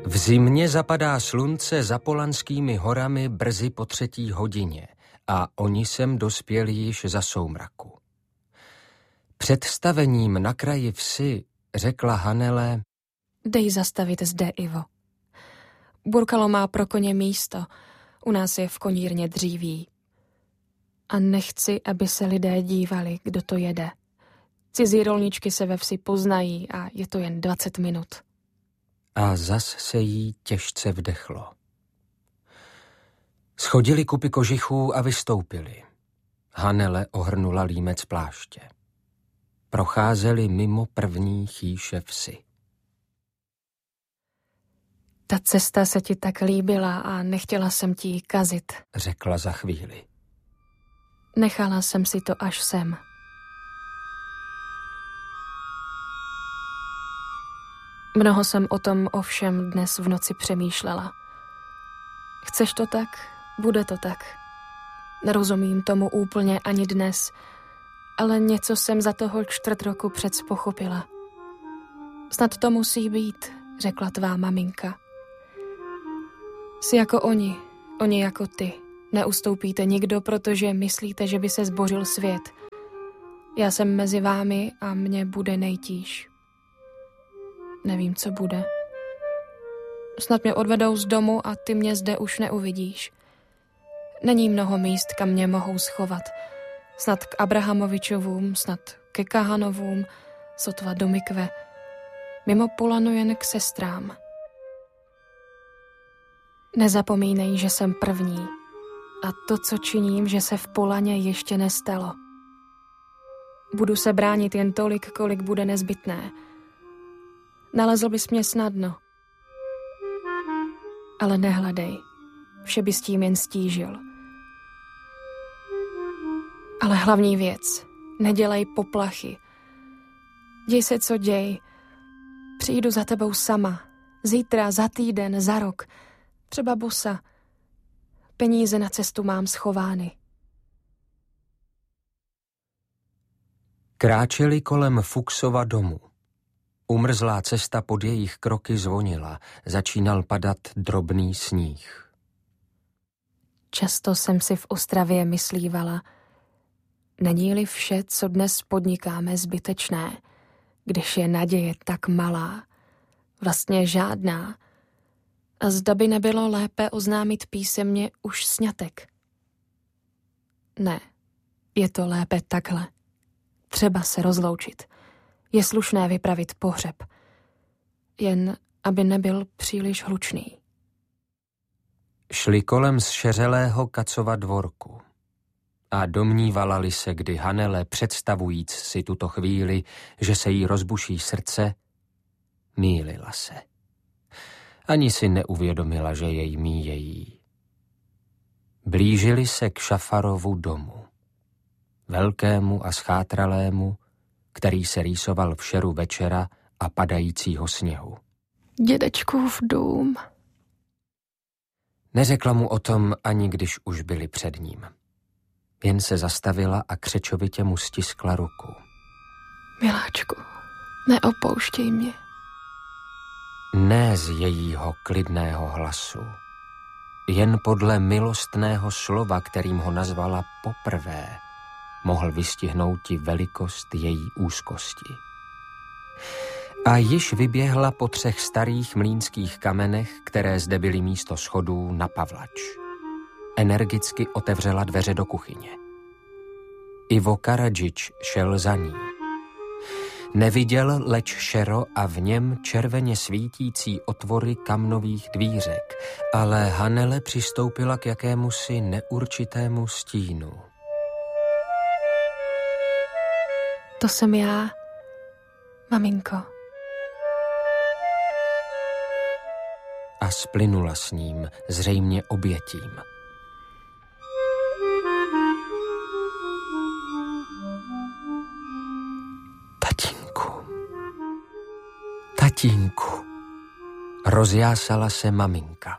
V zimě zapadá slunce za Polanskými horami brzy po 3. hodině a oni sem dospěli již za soumraku. Před stavením na kraji vsi řekla Hanele: Dej zastavit zde, Ivo. Burkalo má pro koně místo, u nás je v konírně dříví. A nechci, aby se lidé dívali, kdo to jede. Cizí rolničky se ve vsi poznají a je to jen 20 minut. A zas se jí těžce vdechlo. Schodili kupy kožichů a vystoupili. Hanele ohrnula límec pláště. Procházeli mimo první chýše vsi. Ta cesta se ti tak líbila a nechtěla jsem ti ji kazit, řekla za chvíli. Nechala jsem si to až sem. Mnoho jsem o tom ovšem dnes v noci přemýšlela. Chceš to tak? Bude to tak. Nerozumím tomu úplně ani dnes, ale něco jsem za toho 4 roku přec pochopila. Snad to musí být, řekla tvá maminka. Jsi jako oni jako ty. Neustoupíte nikdo, protože myslíte, že by se zbořil svět. Já jsem mezi vámi a mně bude nejtíž. Nevím, co bude. Snad mě odvedou z domu a ty mě zde už neuvidíš. Není mnoho míst, kam mě mohou schovat. Snad k Abrahamovičovům, snad ke Kahanovům, sotva do mikve. Mimo Polanu jen k sestrám. Nezapomínej, že jsem první. A to, co činím, že se v Polaně ještě nestalo. Budu se bránit jen tolik, kolik bude nezbytné. Nalezl bys mě snadno. Ale nehledej. Vše bys tím jen stížil. Ale hlavní věc. Nedělej poplachy. Děj se, co děj. Přijdu za tebou sama. Zítra, za týden, za rok. Třeba bosa. Peníze na cestu mám schovány. Kráčeli kolem Fuchsova domu. Umrzlá cesta pod jejich kroky zvonila. Začínal padat drobný sníh. Často jsem si v Ostravě myslívala, není-li vše, co dnes podnikáme, zbytečné, když je naděje tak malá, vlastně žádná, a zda by nebylo lépe oznámit písemně už sňatek. Ne, je to lépe takhle. Třeba se rozloučit. Je slušné vypravit pohřeb. Jen aby nebyl příliš hlučný. Šli kolem zšeřelého Kacova dvorku. A domnívala-li se, kdy Hanele, představujíc si tuto chvíli, že se jí rozbuší srdce, mýlila se. Ani si neuvědomila, že jej míjejí. Blížili se k Šafarovu domu. Velkému a schátralému, který se rýsoval v šeru večera a padajícího sněhu. Dědečkův dům. Neřekla mu o tom, ani když už byli před ním. Jen se zastavila a křečovitě mu stiskla ruku. Miláčku, neopouštěj mě. Ne z jejího klidného hlasu, jen podle milostného slova, kterým ho nazvala poprvé, mohl vystihnout i velikost její úzkosti. A již vyběhla po 3 starých mlýnských kamenech, které zde byly místo schodů, na pavlač. Energicky otevřela dveře do kuchyně. Ivo Karadžič šel za ní. Neviděl leč šero a v něm červeně svítící otvory kamnových dvířek, ale Hanele přistoupila k jakémusi neurčitému stínu. To jsem já, maminko. A splynula s ním, zřejmě obětím. Tatínku, rozjásala se maminka.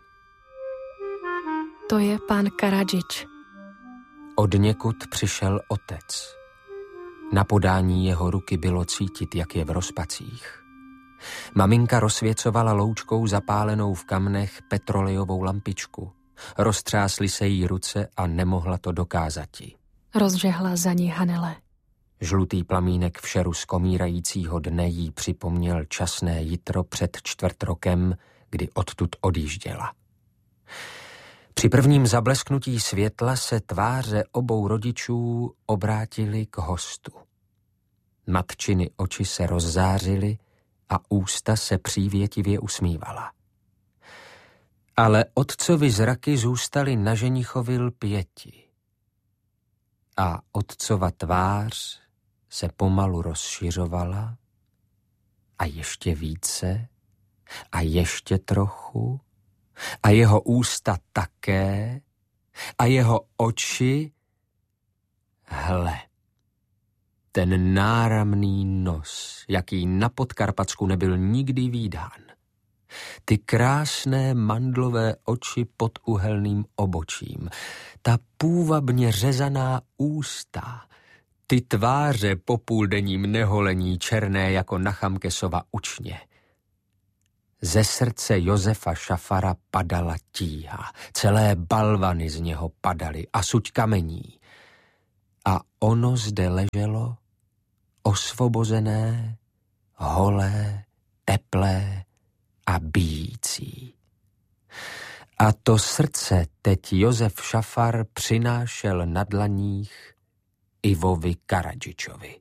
To je pán Karadžič. Odněkud přišel otec. Na podání jeho ruky bylo cítit, jak je v rozpacích. Maminka rozsvěcovala loučkou zapálenou v kamnech petrolejovou lampičku. Roztřásly se jí ruce a nemohla to dokázati. Rozžehla za ní Hanele. Žlutý plamínek v šeru skomírajícího dne jí připomněl časné jitro před 4 rokem, kdy odtud odjížděla. Při prvním zablesknutí světla se tváře obou rodičů obrátily k hostu. Matčiny oči se rozzářily a ústa se přívětivě usmívala. Ale otcovi zraky zůstaly na ženichovi lpěti. A otcova tvář se pomalu rozšiřovala a ještě více a ještě trochu a jeho ústa také a jeho oči, hle, ten náramný nos, jaký na Podkarpatsku nebyl nikdy vídán. Ty krásné mandlové oči pod uhelným obočím, ta půvabně řezaná ústa, ty tváře po půldenním neholení černé jako na Chamkesova učně. Ze srdce Josefa Šafara padala tíha, celé balvany z něho padaly a suť kamení. A ono zde leželo, osvobozené, holé, teplé a bijící. A to srdce teď Josef Šafar přinášel na dlaních Ivovi Karadžičovi.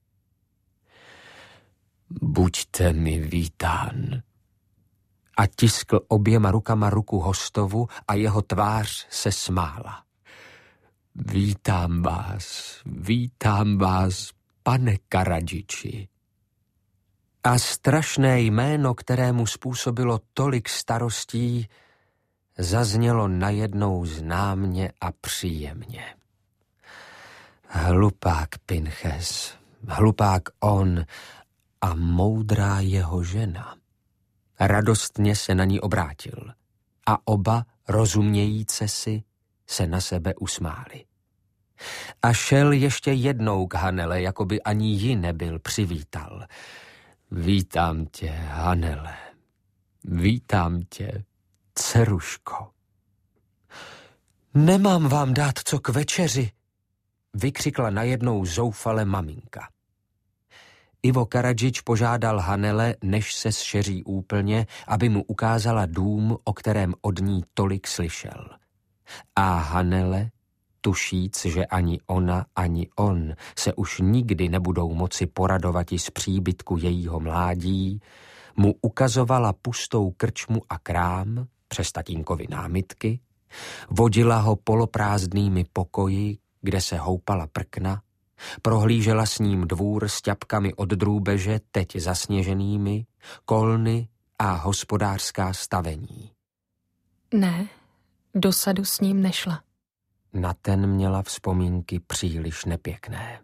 Buďte mi vítán. A tiskl oběma rukama ruku hostovu a jeho tvář se smála. Vítám vás, pane Karadžiči. A strašné jméno, kterému způsobilo tolik starostí, zaznělo najednou známě a příjemně. Hlupák Pinches, hlupák on a moudrá jeho žena. Radostně se na ní obrátil a oba, rozumějíce si, se na sebe usmáli. A šel ještě jednou k Hanele, jako by ani ji nebyl přivítal. Vítám tě, Hanele, vítám tě, dceruško. Nemám vám dát co k večeři, vykřikla najednou zoufale maminka. Ivo Karadžič požádal Hanele, než se zšeří úplně, aby mu ukázala dům, o kterém od ní tolik slyšel. A Hanele, tušíc, že ani ona, ani on se už nikdy nebudou moci poradovati z příbytku jejího mládí, mu ukazovala pustou krčmu a krám, přes tatínkovy námitky, vodila ho poloprázdnými pokoji, kde se houpala prkna, prohlížela s ním dvůr s ťapkami od drůbeže, teď zasněženými, kolny a hospodářská stavení. Ne, do sadu s ním nešla. Na ten měla vzpomínky příliš nepěkné.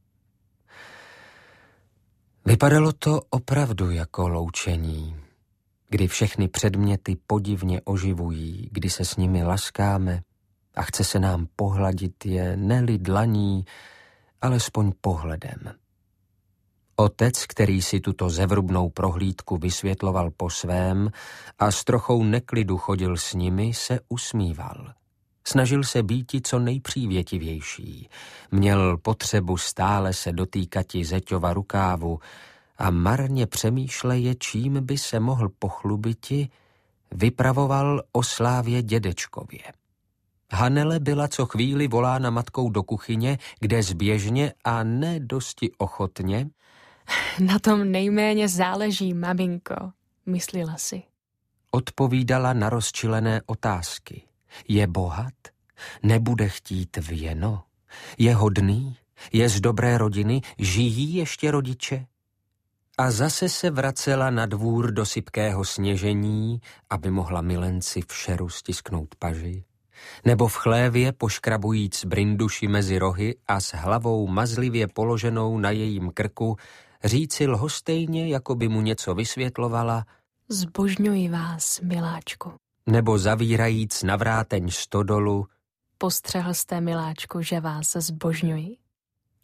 Vypadalo to opravdu jako loučení, kdy všechny předměty podivně oživují, kdy se s nimi laskáme a chce se nám pohladit je ne-li dlaní, alespoň pohledem. Otec, který si tuto zevrubnou prohlídku vysvětloval po svém a s trochou neklidu chodil s nimi, se usmíval. Snažil se býti co nejpřívětivější. Měl potřebu stále se dotýkati zeťova rukávu a marně přemýšleje, čím by se mohl pochlubiti, vypravoval o slávě dědečkově. Hanele byla co chvíli volána matkou do kuchyně, kde zběžně a ne dosti ochotně. Na tom nejméně záleží, maminko, myslela si. Odpovídala na rozčilené otázky. Je bohat? Nebude chtít věno? Je hodný? Je z dobré rodiny? Žijí ještě rodiče? A zase se vracela na dvůr do sypkého sněžení, aby mohla milenci v šeru stisknout paži, nebo v chlévě poškrabujíc brinduši mezi rohy a s hlavou mazlivě položenou na jejím krku říci lhostejně, jako by mu něco vysvětlovala: Zbožňuji vás, miláčku. Nebo zavírajíc na vráteň stodolu: Postřehl jste, miláčku, že vás zbožňuji?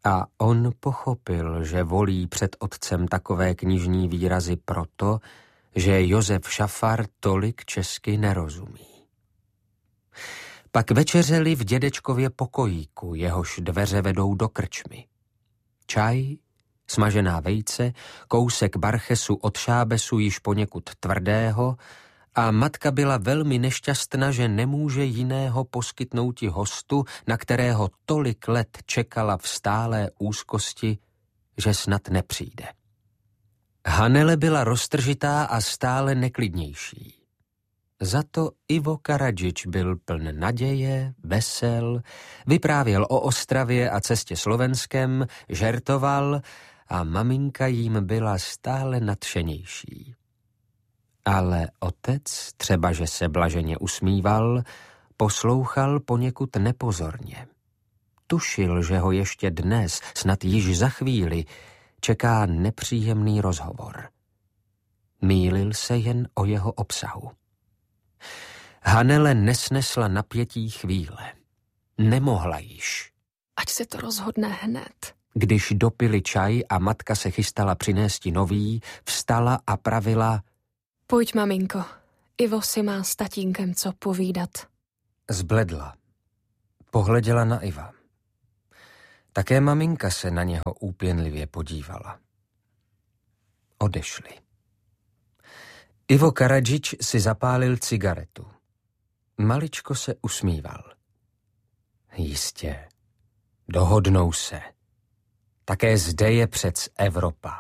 A on pochopil, že volí před otcem takové knižní výrazy proto, že Josef Šafar tolik česky nerozumí. Pak večeřeli v dědečkově pokojíku, jehož dveře vedou do krčmy. Čaj, smažená vejce, kousek barchesu od šábesu již poněkud tvrdého a matka byla velmi nešťastná, že nemůže jiného poskytnouti hostu, na kterého tolik let čekala v stálé úzkosti, že snad nepřijde. Hanele byla roztržitá a stále neklidnější. Za to Ivo Karadžič byl pln naděje, vesel, vyprávěl o Ostravě a cestě Slovenskem, žertoval a maminka jim byla stále nadšenější. Ale otec, třeba že se blaženě usmíval, poslouchal poněkud nepozorně. Tušil, že ho ještě dnes, snad již za chvíli, čeká nepříjemný rozhovor. Mýlil se jen o jeho obsahu. Hanele nesnesla napětí chvíle. Nemohla již. Ať se to rozhodne hned. Když dopili čaj a matka se chystala přinésti nový, vstala a pravila: Pojď, maminko, Ivo si má s tatínkem co povídat. Zbledla. Pohleděla na Iva. Také maminka se na něho úpěnlivě podívala. Odešli. Ivo Karadžič si zapálil cigaretu. Maličko se usmíval. Jistě, dohodnou se. Také zde je přec Evropa.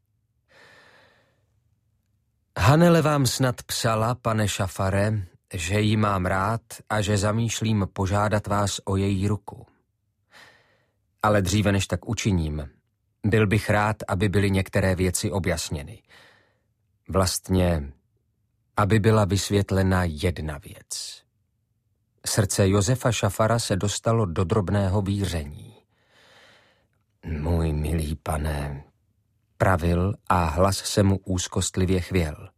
Hanele vám snad psala, pane Šafare, že ji mám rád a že zamýšlím požádat vás o její ruku. Ale dříve než tak učiním, byl bych rád, aby byly některé věci objasněny. Vlastně, aby byla vysvětlena jedna věc. Srdce Josefa Šafara se dostalo do drobného víření. Můj milý pane, pravil a hlas se mu úzkostlivě chvěl.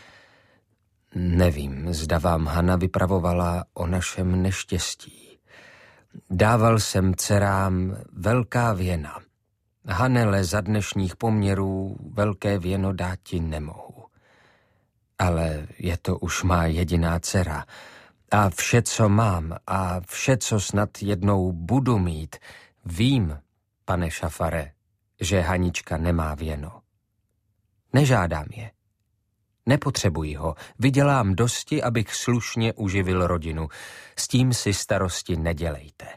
Nevím, zda vám Hana vypravovala o našem neštěstí. Dával jsem dcerám velká věna. Hanele, za dnešních poměrů velké věno dáti nemohu. Ale je to už má jediná dcera. A vše, co mám a vše, co snad jednou budu mít, vím, pane Šafare, že Hanička nemá věno. Nežádám je. Nepotřebuji ho. Vydělám dosti, abych slušně uživil rodinu. S tím si starosti nedělejte.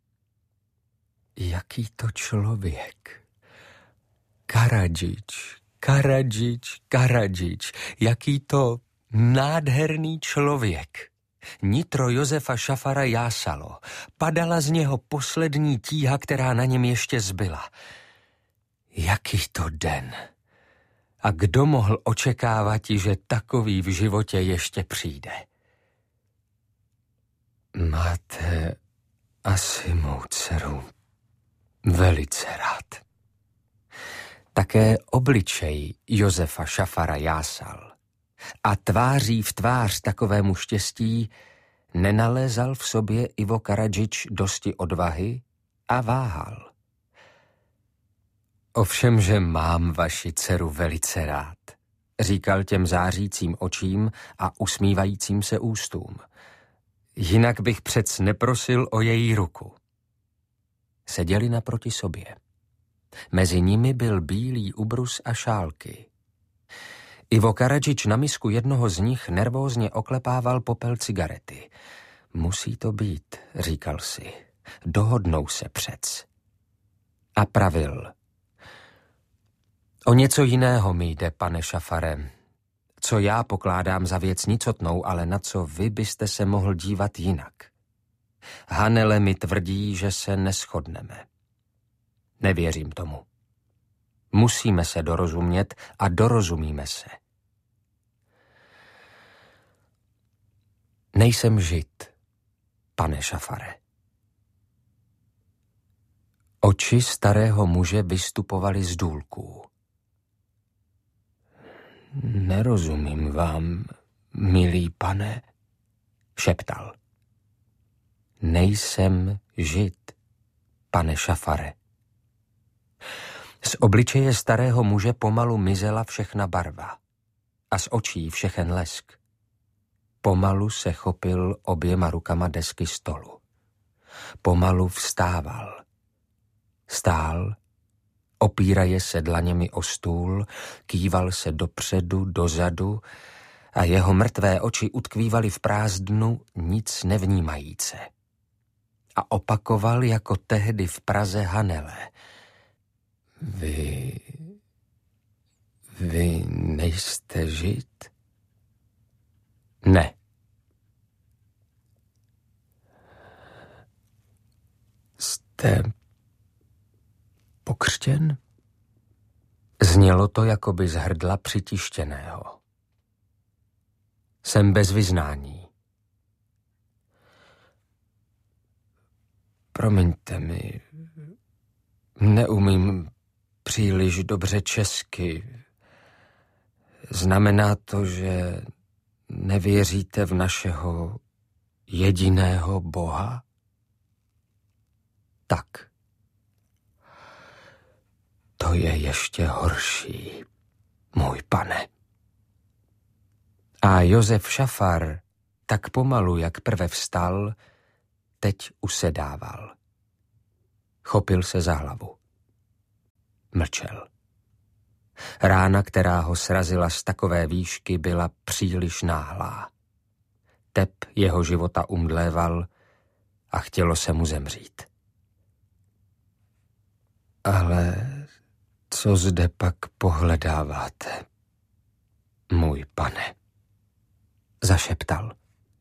Jaký to člověk? Karadžič, Karadžič, Karadžič. Jaký to nádherný člověk. Nitro Josefa Šafara jásalo. Padala z něho poslední tíha, která na něm ještě zbyla. Jaký to den. A kdo mohl očekávat, že takový v životě ještě přijde? Máte asi mou dceru velice rád. Také obličej Josefa Šafara jásal. A tváří v tvář takovému štěstí nenalézal v sobě Ivo Karadžič dosti odvahy a váhal. Ovšem, že mám vaši dceru velice rád, říkal těm zářícím očím a usmívajícím se ústům. Jinak bych přec neprosil o její ruku. Seděli naproti sobě. Mezi nimi byl bílý ubrus a šálky. Ivo Karadžič na misku jednoho z nich nervózně oklepával popel cigarety. Musí to být, říkal si. Dohodnou se přec. A pravil. O něco jiného mi jde, pane Šafare. Co já pokládám za věc nicotnou, ale na co vy byste se mohl dívat jinak. Hanele mi tvrdí, že se neshodneme. Nevěřím tomu. Musíme se dorozumět a dorozumíme se. Nejsem žid, pane Šafare. Oči starého muže vystupovaly z důlků. Nerozumím vám, milý pane, šeptal. Nejsem žid, pane Šafare, Z obličeje starého muže pomalu mizela všechna barva a z očí všechen lesk. Pomalu se chopil oběma rukama desky stolu. Pomalu vstával. Stál, opíraje se dlaněmi o stůl, kýval se dopředu, dozadu a jeho mrtvé oči utkvívaly v prázdnu, nic nevnímajíce. A opakoval jako tehdy v Praze Hanele. Vy nejste Žid? Ne. Jste pokřtěn? Znělo to jakoby z hrdla přitištěného. Jsem bez vyznání. Promiňte mi, neumím příliš dobře česky. Znamená to, že nevěříte v našeho jediného Boha? Tak. To je ještě horší, můj pane. A Josef Šafar, tak pomalu, jak prve vstal, teď usedával. Chopil se za hlavu. Mlčel. Rána, která ho srazila z takové výšky, byla příliš náhlá. Tep jeho života umdléval a chtělo se mu zemřít. Ale co zde pak pohledáváte, můj pane? Zašeptal.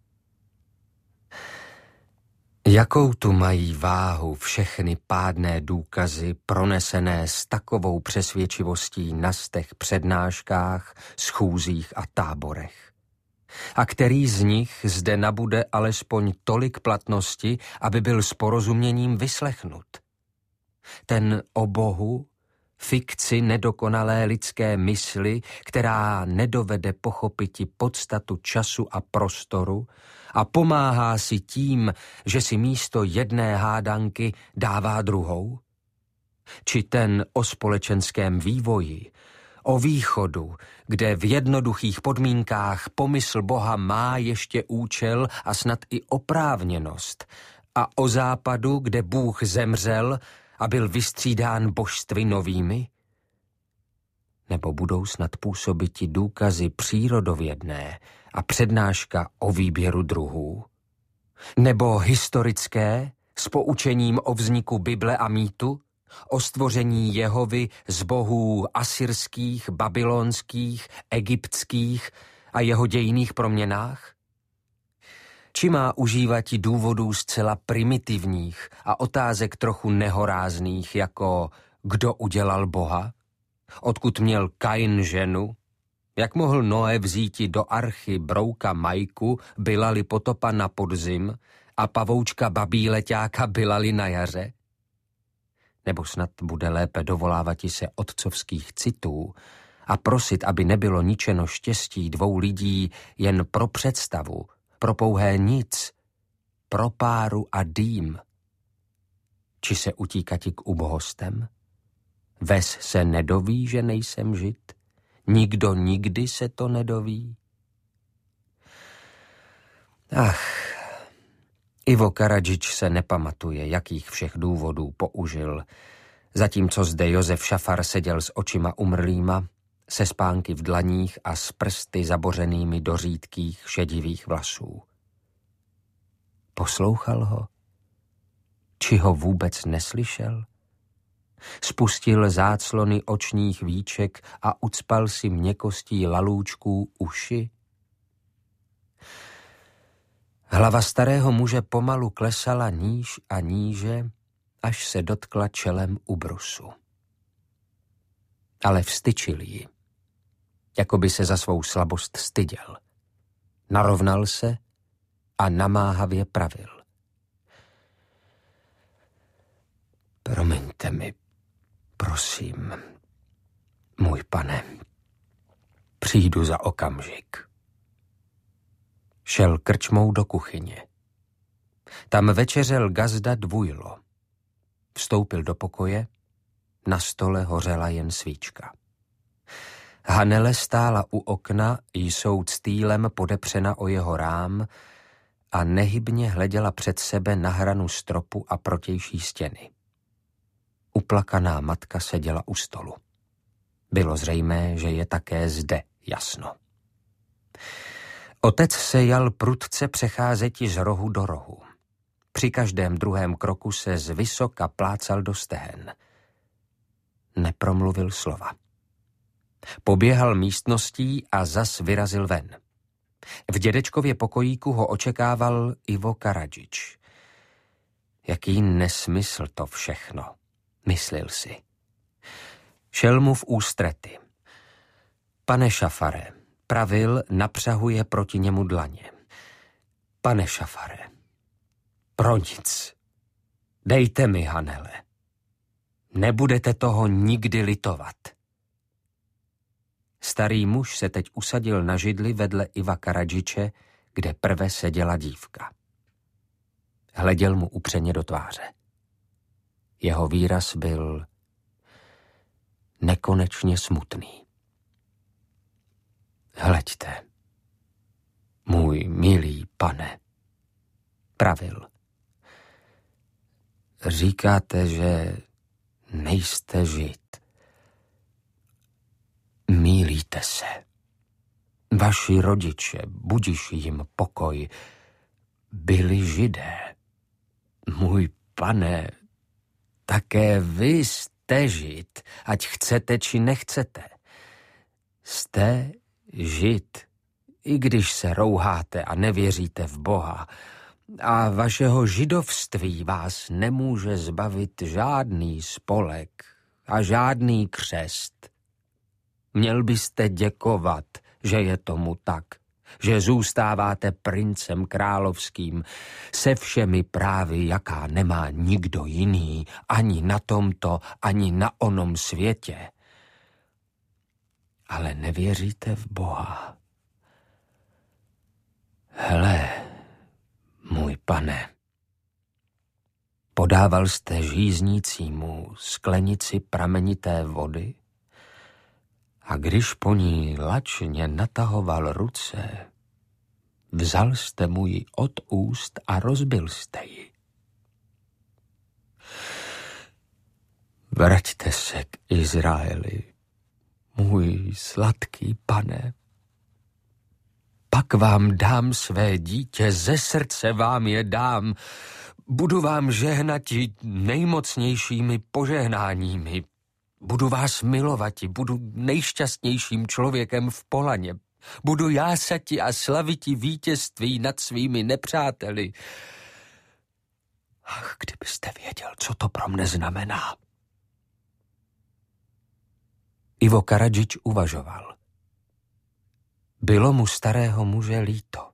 Jakou tu mají váhu všechny pádné důkazy pronesené s takovou přesvědčivostí na stech přednáškách, schůzích a táborech? A který z nich zde nabude alespoň tolik platnosti, aby byl s porozuměním vyslechnut? Ten o Bohu, fikci nedokonalé lidské mysli, která nedovede pochopiti podstatu času a prostoru a pomáhá si tím, že si místo jedné hádanky dává druhou? Či ten o společenském vývoji, o východu, kde v jednoduchých podmínkách pomysl Boha má ještě účel a snad i oprávněnost, a o západu, kde Bůh zemřel a byl vystřídán božstvy novými? Nebo budou snad působiti důkazy přírodovědné a přednáška o výběru druhů? Nebo historické s poučením o vzniku Bible a mýtu, o stvoření Jehovy z bohů asyrských, babylonských, egyptských a jeho dějinných proměnách? Či má užívati důvodů zcela primitivních a otázek trochu nehorázných, jako kdo udělal Boha? Odkud měl Kain ženu? Jak mohl Noé vzíti do archy brouka Majku, byla-li potopa na podzim, a pavoučka babí leťáka byla-li na jaře? Nebo snad bude lépe dovolávati se otcovských citů a prosit, aby nebylo ničeno štěstí dvou lidí jen pro představu, pro pouhé nic, pro páru a dým? Či se utíkati k ubohostem? Ves se nedoví, že nejsem Žid? Nikdo nikdy se to nedoví? Ach, Ivo Karadžič se nepamatuje, jakých všech důvodů použil, zatímco zde Josef Šafar seděl s očima umrlýma, se spánky v dlaních a s prsty zabořenými do řídkých šedivých vlasů. Poslouchal ho? Či ho vůbec neslyšel? Spustil záclony očních víček a ucpal si měkkostí lalůčků uši? Hlava starého muže pomalu klesala níž a níže, až se dotkla čelem ubrusu. Ale vstyčil ji, jako by se za svou slabost styděl. Narovnal se a namáhavě pravil. Promiňte mi, prosím, můj pane, přijdu za okamžik. Šel krčmou do kuchyně. Tam večeřel gazda Dvujlo. Vstoupil do pokoje Na stole hořela jen svíčka. Hanele stála u okna, jsou ctýlem podepřena o jeho rám a nehybně hleděla před sebe na hranu stropu a protější stěny. Uplakaná matka seděla u stolu. Bylo zřejmé, že je také zde jasno. Otec se jal prudce přecházeti z rohu do rohu. Při každém druhém kroku se zvysoka plácal do stehen. Nepromluvil slova. Poběhal místností a zas vyrazil ven. V dědečkově pokojíku ho očekával Ivo Karadžič. Jaký nesmysl to všechno, myslil si. Šel mu v ústrety. Pane Šafare, pravil, napřahuje proti němu dlaně. Pane Šafare, pro nic. Dejte mi, Hanele. Nebudete toho nikdy litovat. Starý muž se teď usadil na židli vedle Iva Karadžiče, kde prve seděla dívka. Hleděl mu upřeně do tváře. Jeho výraz byl nekonečně smutný. Hleďte, můj milý pane, pravil. Říkáte, že nejste žid. Mýlíte se. Vaši rodiče, budiš jim pokoj, byli židé. Můj pane, také vy jste žid, ať chcete či nechcete. Jste žid, i když se rouháte a nevěříte v Boha. A vašeho židovství vás nemůže zbavit žádný spolek a žádný křest. Měl byste děkovat, že je tomu tak, že zůstáváte princem královským se všemi právy, jaká nemá nikdo jiný, ani na tomto, ani na onom světě. Ale nevěříte v Boha. Hele, můj pane, podával jste žíznícímu sklenici pramenité vody a když po ní lačně natahoval ruce, vzal jste mu ji od úst a rozbil jste ji. Vraťte se k Izraeli, můj sladký pane. Pak vám dám své dítě, ze srdce vám je dám. Budu vám žehnati nejmocnějšími požehnáními. Budu vás milovati, budu nejšťastnějším člověkem v Polaně. Budu jásati a slaviti vítězství nad svými nepřáteli. Ach, kdybyste věděl, co to pro mne znamená. Ivo Karadžič uvažoval. Bylo mu starého muže líto.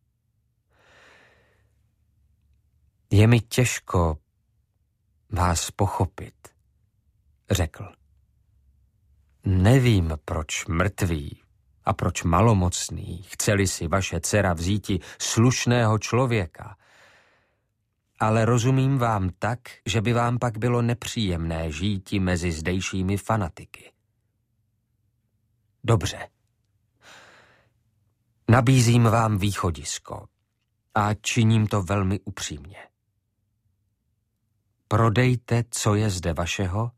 Je mi těžko vás pochopit, řekl. Nevím, proč mrtví a proč malomocný chceli si vaše dcera vzíti slušného člověka, ale rozumím vám tak, že by vám pak bylo nepříjemné žíti mezi zdejšími fanatiky. Dobře. Nabízím vám východisko a činím to velmi upřímně. Prodejte, co je zde vašeho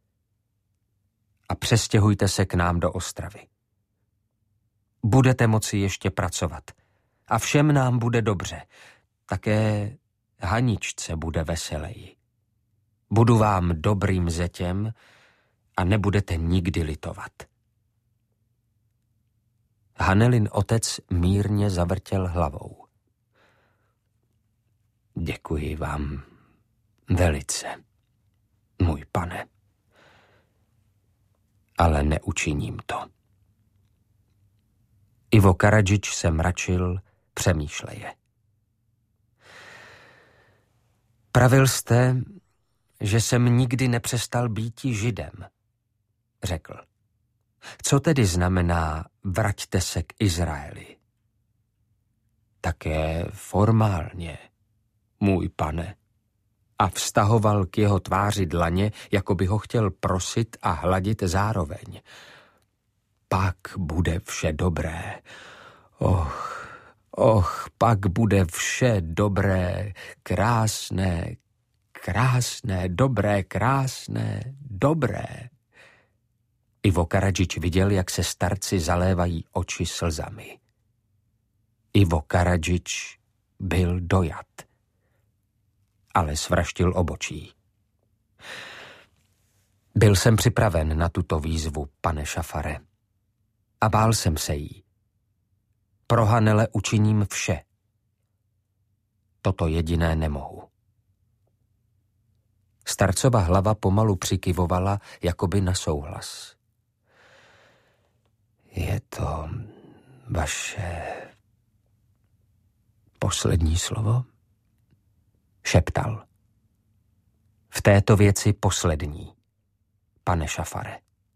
a přestěhujte se k nám do Ostravy. Budete moci ještě pracovat a všem nám bude dobře. Také Haničce bude veseleji. Budu vám dobrým zetěm a nebudete nikdy litovat. Hanelin otec mírně zavrtěl hlavou. Děkuji vám velice, můj pane, ale neučiním to. Ivo Karadžič se mračil, přemýšleje. Pravil jste, že jsem nikdy nepřestal býti židem, řekl. Co tedy znamená vraťte se k Izraeli? Také formálně, můj pane, a vztahoval k jeho tváři dlaně, jako by ho chtěl prosit a hladit zároveň. Pak bude vše dobré. Pak bude vše dobré, krásné, dobré. Ivo Karadžič viděl, jak se starci zalévají oči slzami. Ivo Karadžič byl dojat, ale svraštil obočí. Byl jsem připraven na tuto výzvu, pane Šafare, a bál jsem se jí. Pro Hanele učiním vše. Toto jediné nemohu. Starcova hlava pomalu přikyvovala, jakoby na souhlas. Je to vaše poslední slovo? Šeptal. V této věci poslední, pane Šafare.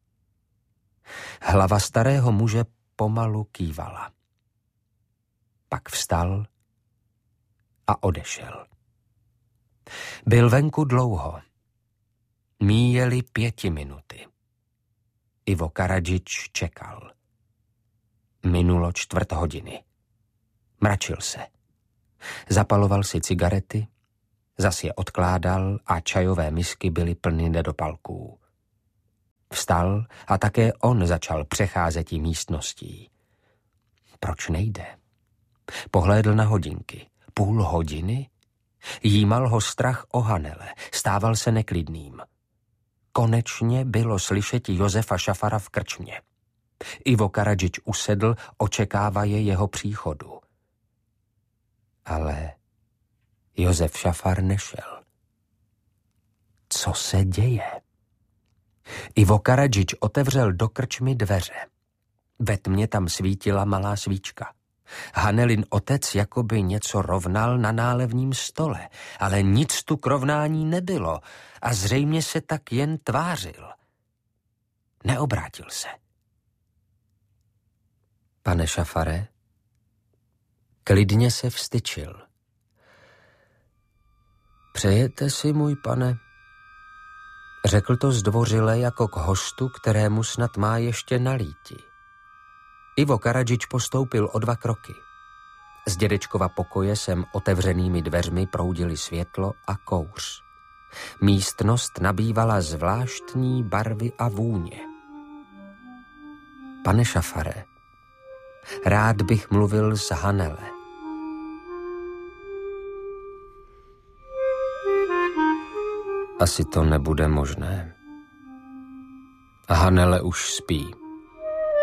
Hlava starého muže pomalu kývala. Pak vstal a odešel. Byl venku dlouho. Míjely 5 minuty. Ivo Karadžič čekal. Minulo 1/4 hodiny. Mračil se. Zapaloval si cigarety, zas je odkládal a čajové misky byly plny nedopalků. Vstal a také on začal přecházet místností. Proč nejde? Pohlédl na hodinky. 0,5 hodiny? Jímal ho strach o Hanele, stával se neklidným. Konečně bylo slyšet Josefa Šafara v krčmě. Ivo Karadžič usedl, očekávaje jeho příchodu. Ale Josef Šafar nešel. Co se děje? Ivo Karadžič otevřel do krčmy dveře. Ve tmě tam svítila malá svíčka. Hanelin otec jakoby něco rovnal na nálevním stole, ale nic tu k rovnání nebylo a zřejmě se tak jen tvářil. Neobrátil se. Pane Šafare, klidně se vztyčil. Přejete si, můj pane? Řekl to zdvořile jako k hostu, kterému snad má ještě nalíti. Ivo Karadžič postoupil o 2 kroky. Z dědečkova pokoje sem otevřenými dveřmi proudili světlo a kouř. Místnost nabývala zvláštní barvy a vůně. Pane Šafare, rád bych mluvil s Hanele. Asi to nebude možné. Hanele už spí.